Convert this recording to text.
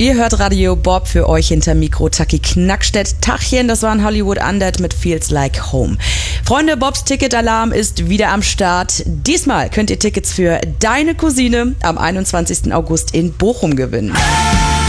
Ihr hört Radio Bob, für euch hinter Mikro Taki Knackstedt. Tachchen, das waren Hollywood Undead mit Feels Like Home. Freunde, Bobs Ticketalarm ist wieder am Start. Diesmal könnt ihr Tickets für Deine Cousine am 21. August in Bochum gewinnen.